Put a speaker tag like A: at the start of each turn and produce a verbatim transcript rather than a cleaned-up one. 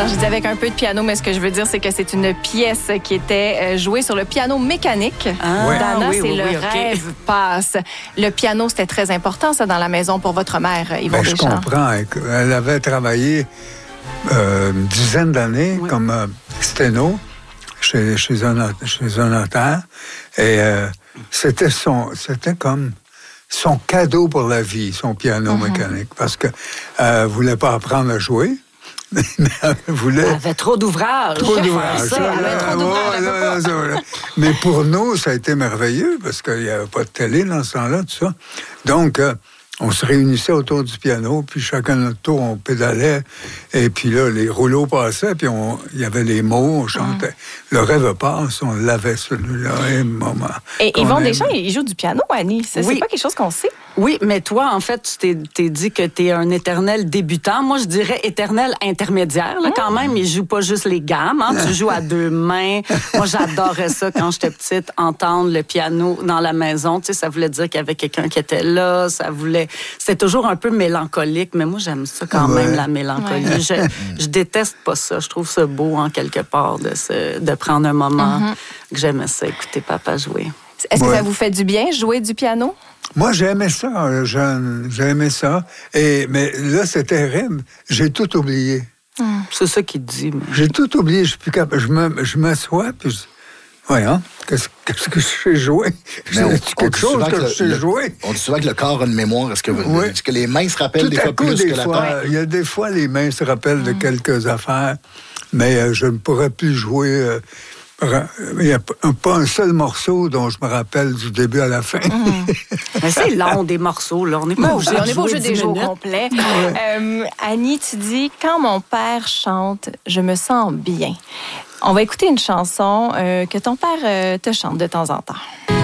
A: Alors, je dis avec un peu de piano, mais ce que je veux dire, c'est que c'est une pièce qui était jouée sur le piano mécanique.
B: Ah,
A: Dana,
B: oui,
A: c'est
B: oui,
A: le
B: oui, okay.
A: rêve passe. Le piano, c'était très important, ça, dans la maison pour votre mère, Yvon
C: ben, je
A: Deschamps.
C: comprends. Elle avait travaillé euh, une dizaine d'années oui. comme euh, sténo chez, chez, un, chez un notaire. Et euh, c'était, son, c'était comme son cadeau pour la vie, son piano mm-hmm. mécanique. Parce qu'elle euh, ne voulait pas apprendre à jouer. Mais elle voulait...
B: Elle avait trop d'ouvrages.
C: Trop d'ouvrages.
B: Ça, elle avait trop d'ouvrages.
C: Ouais, là, là, là. Mais pour nous, ça a été merveilleux parce qu'il n'y avait pas de télé dans ce temps-là, tout ça. Donc, euh, on se réunissait autour du piano, puis chacun de notre tour, on pédalait. Et puis là, les rouleaux passaient, puis il y avait les mots, on chantait. Mm. Le rêve passe, on l'avait celui-là, et moment.
A: Et Yvon Deschamps, il joue du piano, Annie. Ça, oui. C'est pas quelque chose qu'on sait.
B: Oui, mais toi, en fait, tu t'es, t'es dit que t'es un éternel débutant. Moi, je dirais éternel intermédiaire, là, mmh. quand même. Il joue pas juste les gammes, hein. Tu joues à deux mains. Moi, j'adorais ça quand j'étais petite, entendre le piano dans la maison. Tu sais, ça voulait dire qu'il y avait quelqu'un qui était là. Ça voulait... C'était toujours un peu mélancolique, mais moi, j'aime ça quand ouais. même, la mélancolie. Ouais. Je, je déteste pas ça. Je trouve ça beau, en quelque part, de, se, de prendre un moment mmh. que j'aimais ça, écouter papa jouer.
A: Est-ce que
C: ouais.
A: ça vous fait du bien, jouer du piano?
C: Moi, j'aimais ça, jeune. J'aimais ça. Et, mais là, c'est terrible. J'ai tout oublié.
B: Hum. C'est ça qu'il dit. Mais...
C: J'ai tout oublié. Je suis plus capable. Je, me, je m'assois, puis je... Voyons, qu'est-ce, qu'est-ce que je sais jouer? C'est quelque chose que, que je sais le, jouer.
D: On dit souvent que le corps a une mémoire. Est-ce que, oui. est-ce que les mains se rappellent
C: tout
D: des fois
C: coup,
D: plus
C: des
D: que la
C: fois,
D: tête?
C: Il y a des fois, les mains se rappellent hum. de quelques affaires, mais euh, je ne pourrais plus jouer... Euh, il n'y a pas un seul morceau dont je me rappelle du début à la fin.
B: Mmh. Mais c'est long, des morceaux. Là. On n'est pas obligé
A: on
B: de
A: jouer, jouer des jours
B: minutes.
A: complets. euh, Annie, tu dis, quand mon père chante, je me sens bien. On va écouter une chanson euh, que ton père euh, te chante de temps en temps.